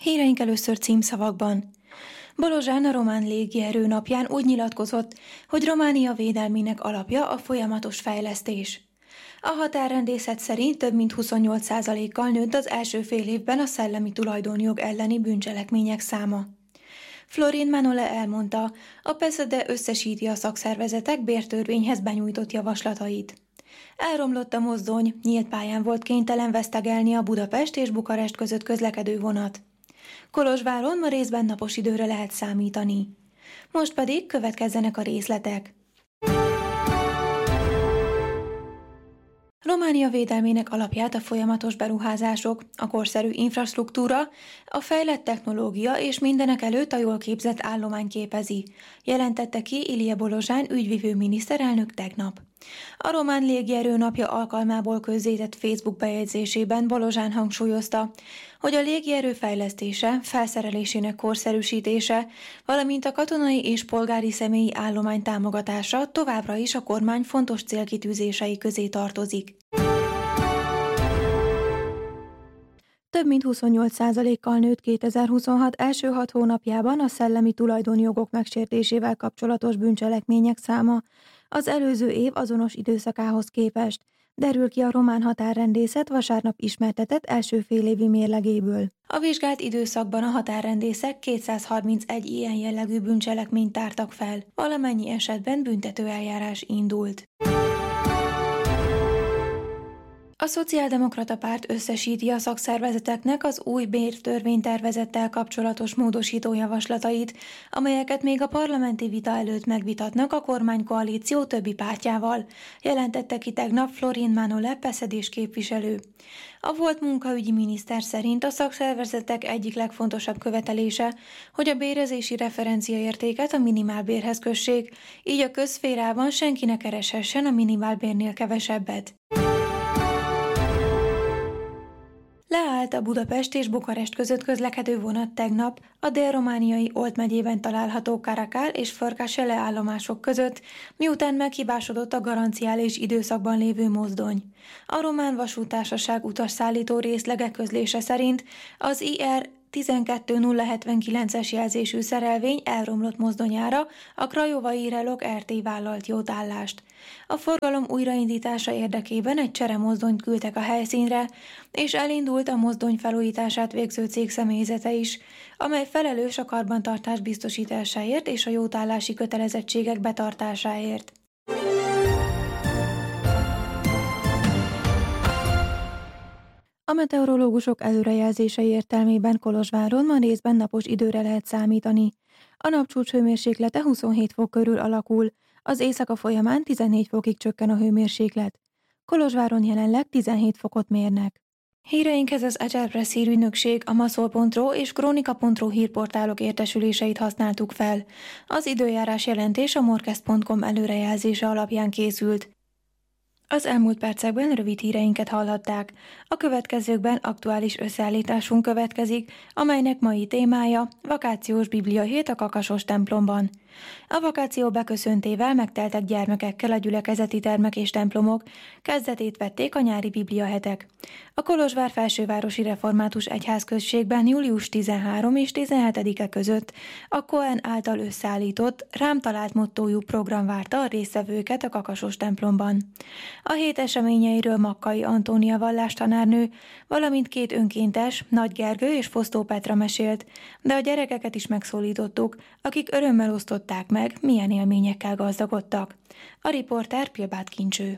Híreink először címszavakban. Balozsán a román légierő napján úgy nyilatkozott, hogy Románia védelmének alapja a folyamatos fejlesztés. A határrendészet szerint több mint 28%-kal nőtt az első fél évben a szellemi tulajdonjog elleni bűncselekmények száma. Florin Manole elmondta, a PSZD összesíti a szakszervezetek bértörvényhez benyújtott javaslatait. Elromlott a mozdony, nyílt pályán volt kénytelen vesztegelni a Budapest és Bukarest között közlekedő vonat. Kolozsváron ma részben napos időre lehet számítani. Most pedig következzenek a részletek. Románia védelmének alapját a folyamatos beruházások, a korszerű infrastruktúra, a fejlett technológia és mindenek előtt a jól képzett állomány képezi, jelentette ki Ilie Bolozsán ügyvivő miniszterelnök tegnap. A román légierő napja alkalmából közzétett Facebook bejegyzésében Bolozsán hangsúlyozta, hogy a légierő fejlesztése, felszerelésének korszerűsítése, valamint a katonai és polgári személyi állomány támogatása továbbra is a kormány fontos célkitűzései közé tartozik. Több mint 28%-kal nőtt 2026 első 6 hónapjában a szellemi tulajdonjogok megsértésével kapcsolatos bűncselekmények száma az előző év azonos időszakához képest, derül ki a román határrendészet vasárnap ismertetett első félévi mérlegéből. A vizsgált időszakban a határrendészek 231 ilyen jellegű bűncselekményt tártak fel, valamennyi esetben büntetőeljárás indult. A Szociáldemokrata Párt összesíti a szakszervezeteknek az új bértörvénytervezettel kapcsolatos módosító javaslatait, amelyeket még a parlamenti vita előtt megvitatnak a kormánykoalíció többi pártjával, jelentette ki tegnap Florin Manole PSZD-s képviselő. A volt munkaügyi miniszter szerint a szakszervezetek egyik legfontosabb követelése, hogy a bérezési referenciaértéket a minimálbérhez kössék, így a közszférában senki ne kereshessen a minimálbérnél kevesebbet. Leállt a Budapest és Bukarest között közlekedő vonat tegnap a dél-romániai Olt megyében található Caracal és Fărcasele állomások között, miután meghibásodott a garanciális időszakban lévő mozdony. A Román Vasúttársaság utasszállító részlege közlése szerint az IR 12079-es jelzésű szerelvény elromlott mozdonyára a Craiovai Relok RT vállalt jótállást. A forgalom újraindítása érdekében egy cseremozdonyt küldtek a helyszínre, és elindult a mozdony felújítását végző cég személyzete is, amely felelős a karbantartás biztosításáért és a jótállási kötelezettségek betartásáért. A meteorológusok előrejelzései értelmében Kolozsváron ma részben napos időre lehet számítani. A napcsúcs hőmérséklete 27 fok körül alakul, az éjszaka folyamán 14 fokig csökken a hőmérséklet. Kolozsváron jelenleg 17 fokot mérnek. Híreinkhez az Agile Press hírügynökség, a Maszol.ro és Kronika.ro hírportálok értesüléseit használtuk fel. Az időjárás jelentés a Morkest.com előrejelzése alapján készült. Az elmúlt percekben rövid híreinket hallhatták. A következőkben aktuális összeállításunk következik, amelynek mai témája vakációs bibliahét a Kakasos templomban. A vakáció beköszöntével megteltek gyermekekkel a gyülekezeti termek és templomok, kezdetét vették a nyári bibliahetek. A Kolozsvár felsővárosi református egyházközségben július 13 és 17-e között a Cohen által összeállított, rám talált mottójú program várta a résztvevőket a Kakasos templomban. A hét eseményeiről Makkai Antónia vallástanárnő, valamint két önkéntes, Nagy Gergő és Fosztó Petra mesélt, de a gyerekeket is megszólítottuk, akik örömmel osztották meg, milyen élményekkel gazdagodtak. A riporter Pilbát Kincső.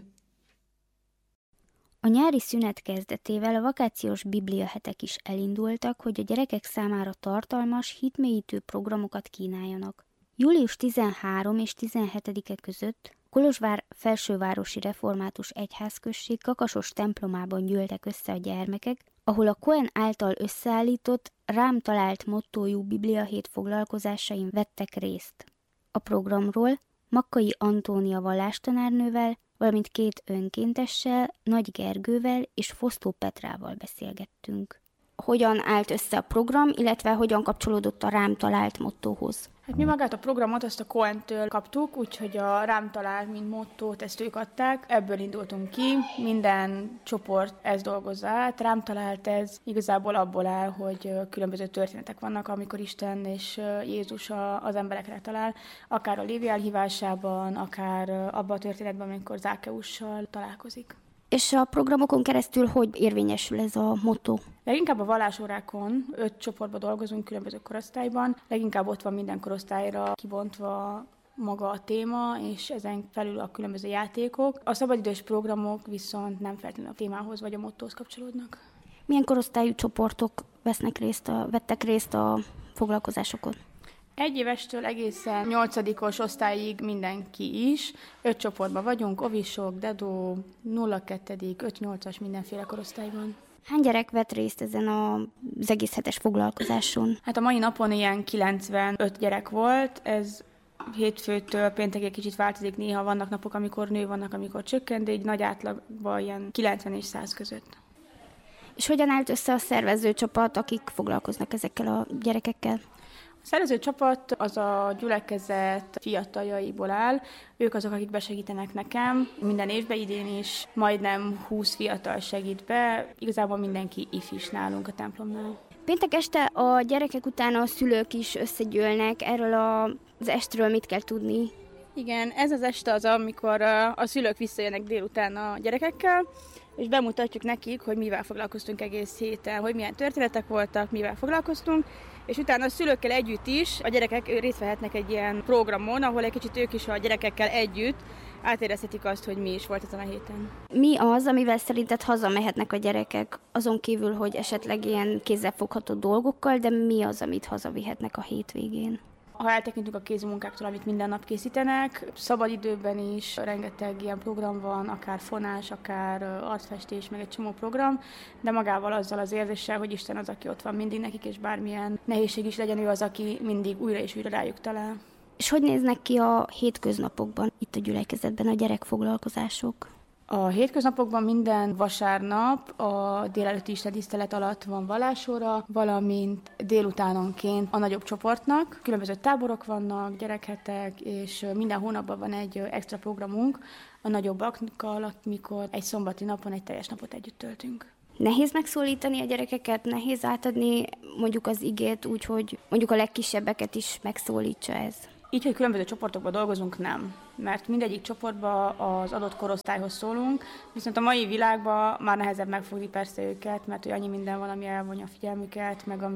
A nyári szünet kezdetével a vakációs bibliahetek is elindultak, hogy a gyerekek számára tartalmas, hitmélyítő programokat kínáljanak. Július 13 és 17-e között Kolozsvár felsővárosi református egyházközség Kakasos templomában gyűltek össze a gyermekek, ahol a Cohen által összeállított, rám talált mottójú bibliahét foglalkozásain vettek részt. A programról Makkai Antónia vallástanárnővel, valamint két önkéntessel, Nagy Gergővel és Fosztó Petrával beszélgettünk. A hogyan állt össze a program, illetve hogyan kapcsolódott a Rám talált mottóhoz. Hát mi magát a programot azt a Cohen-től kaptuk, úgyhogy a Rám talált, mint mottót, ezt ők adták. Ebből indultunk ki, minden csoport ezt dolgozza át. Rám talált, ez igazából abból áll, hogy különböző történetek vannak, amikor Isten és Jézus az emberekre talál, akár a Lévi elhívásában, akár abban a történetben, amikor Zákeussal találkozik. És a programokon keresztül hogy érvényesül ez a motto? Leginkább a vallásórákon 5 csoportban dolgozunk különböző korosztályban. Leginkább ott van minden korosztályra kibontva maga a téma, és ezen felül a különböző játékok. A szabadidős programok viszont nem feltétlenül a témához vagy a mottóhoz kapcsolódnak. Milyen korosztályú csoportok vettek részt a foglalkozásokon? 1 évestől egészen 8. osztályig mindenki is. 5 csoportban vagyunk, ovisok, dedó, 0-2, 5-8-as mindenféle korosztályban. Hány gyerek vett részt ezen az egész hetes foglalkozáson? Hát a mai napon ilyen 95 gyerek volt, ez hétfőtől péntekig kicsit változik, néha vannak napok, amikor nő, vannak, amikor csökken, de egy nagy átlagban ilyen 90 és 100 között. És hogyan állt össze a szervező csapat, akik foglalkoznak ezekkel a gyerekekkel? A szervező csapat az a gyülekezet fiataljaiból áll, ők azok, akik besegítenek nekem. Minden évben, idén is majdnem 20 fiatal segít be, igazából mindenki ifis nálunk a templomnál. Péntek este a gyerekek után a szülők is összegyűlnek, erről az estről mit kell tudni? Igen, ez az este az, amikor a szülők visszajönnek délután a gyerekekkel, és bemutatjuk nekik, hogy mivel foglalkoztunk egész héten, hogy milyen történetek voltak, mivel foglalkoztunk, és utána a szülőkkel együtt is a gyerekek részt vehetnek egy ilyen programon, ahol egy kicsit ők is a gyerekekkel együtt átérezhetik azt, hogy mi is volt ezen a héten. Mi az, amivel szerinted hazamehetnek a gyerekek, azon kívül, hogy esetleg ilyen kézzelfogható dolgokkal, de mi az, amit hazavihetnek a hétvégén? Ha eltekintünk a kézmunkáktól, amit minden nap készítenek, szabadidőben is rengeteg ilyen program van, akár fonás, akár arcfestés, meg egy csomó program, de magával azzal az érzéssel, hogy Isten az, aki ott van mindig nekik, és bármilyen nehézség is legyen, ő az, aki mindig újra és újra rájuk talál. És hogy néznek ki a hétköznapokban itt a gyülekezetben a gyerekfoglalkozások? A hétköznapokban minden vasárnap a délelőtti istentisztelet alatt van vallásóra, valamint délutánonként a nagyobb csoportnak. Különböző táborok vannak, gyerekhetek, és minden hónapban van egy extra programunk a nagyobbakkal, amikor egy szombati napon egy teljes napot együtt töltünk. Nehéz megszólítani a gyerekeket, nehéz átadni mondjuk az igét úgy, hogy mondjuk a legkisebbeket is megszólítsa ez? Így, hogy különböző csoportokban dolgozunk, nem. Mert mindegyik csoportban az adott korosztályhoz szólunk, viszont a mai világban már nehezebb megfogni persze őket, mert hogy annyi minden van, ami elvonja a figyelmüket, meg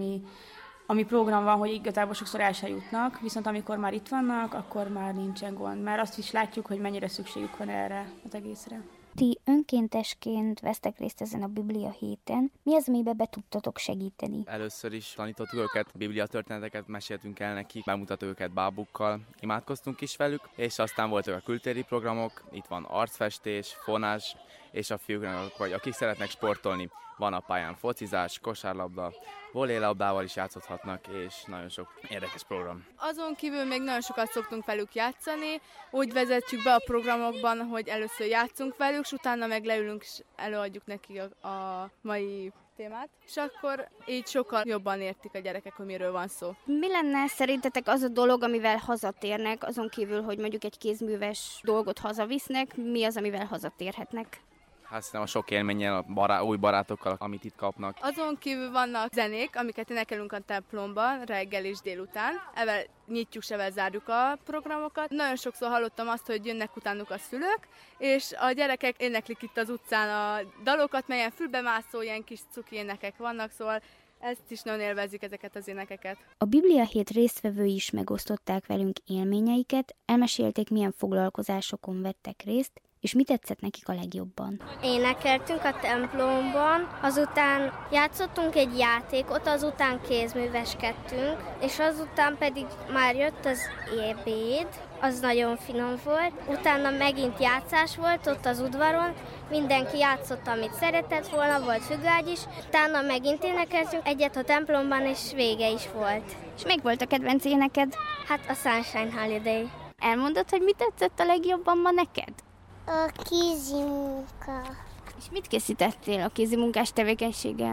ami program van, hogy igazából sokszor el se jutnak, viszont amikor már itt vannak, akkor már nincsen gond. Mert azt is látjuk, hogy mennyire szükségük van erre az egészre. Ti önkéntesként vesztek részt ezen a Biblia héten. Mi az, amiben be tudtatok segíteni? Először is tanítottuk őket, Biblia történeteket meséltünk el nekik, bemutattuk őket bábukkal, imádkoztunk is velük, és aztán voltak a kültéri programok, itt van arcfestés, fonás, és a fiúknak, vagy akik szeretnek sportolni, van a pályán focizás, kosárlabda, volélabdával is játszhatnak, és nagyon sok érdekes program. Azon kívül még nagyon sokat szoktunk velük játszani, úgy vezetjük be a programokban, hogy először játszunk velük, és utána meg leülünk és előadjuk nekik a mai témát, és akkor így sokkal jobban értik a gyerekek, hogy miről van szó. Mi lenne szerintetek az a dolog, amivel hazatérnek, azon kívül, hogy mondjuk egy kézműves dolgot hazavisznek, mi az, amivel hazatérhetnek? Hát szerintem a sok élménnyel, új barátokkal, amit itt kapnak. Azon kívül vannak zenék, amiket énekelünk a templomban reggel és délután. Evel nyitjuk, evel zárjuk a programokat. Nagyon sokszor hallottam azt, hogy jönnek utánuk a szülők, és a gyerekek éneklik itt az utcán a dalokat, melyen fülbemászó ilyen kis cuki énekek vannak, szóval ezt is nagyon élvezik, ezeket az énekeket. A Biblia hét résztvevői is megosztották velünk élményeiket, elmesélték, milyen foglalkozásokon vettek részt, és mi tetszett nekik a legjobban. Énekeltünk a templomban, azután játszottunk egy játékot, azután kézműveskedtünk, és azután pedig már jött az ebéd, az nagyon finom volt. Utána megint játszás volt ott az udvaron, mindenki játszott, amit szeretett volna, volt függőágy is. Utána megint énekeltünk egyet a templomban, és vége is volt. És még volt a kedvenc éneked? Hát a Sunshine Holiday. Elmondod, hogy mi tetszett a legjobban ma neked? A kézimunka. És mit készítettél a kézimunkás tevékenységen?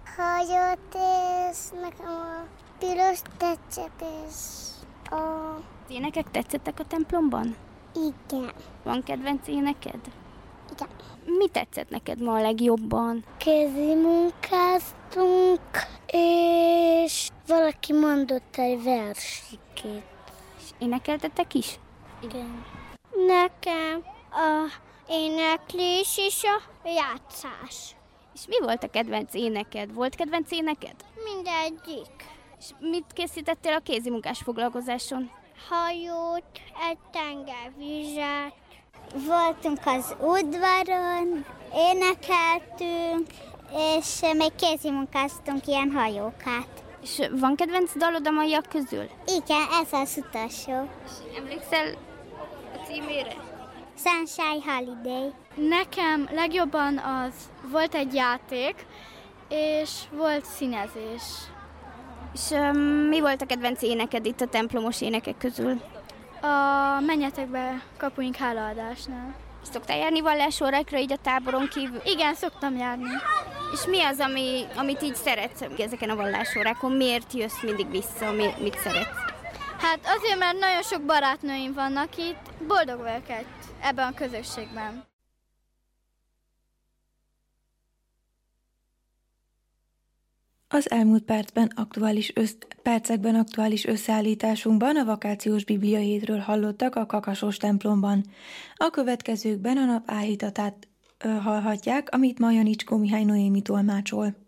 hajót, és nekem a piros tetszett, és a... Az énekek tetszettek a templomban? Igen. Van kedvenc éneked? Igen. Mi tetszett neked ma a legjobban? Kézi munkáztunk, és valaki mondott egy versikét. És énekeltetek is? Igen. Nekem a éneklés és a játszás. És mi volt a kedvenc éneked? Volt kedvenc éneked? Mindegyik. És mit készítettél a kézimunkás foglalkozáson? Hajót, egy tengervizet. Voltunk az udvaron, énekeltünk, és még kézimunkáztunk ilyen hajókat. És van kedvenc dalod a maiak közül? Igen, ez az utolsó. És emlékszel a címére? Sunshine Holiday. Nekem legjobban volt egy játék, és volt színezés. És mi volt a kedvenc éneked itt a templomos énekek közül? A Menjetek be kapuink hálaadásnál. És szoktál járni vallásórákra így a táboron kívül? Igen, szoktam járni. És mi az, amit így szeretsz ezeken a vallásórákon? Miért jössz mindig vissza? Mit szeretsz? Hát azért, mert nagyon sok barátnőim vannak itt. Boldog vagyok ebben a közösségben. Az elmúlt percekben aktuális összeállításunkban a vakációs Biblia hétről hallottak a Kakasos templomban. A következőkben a nap áhítatát hallhatják, amit ma Janicskó Mihály Noémi tolmácsol.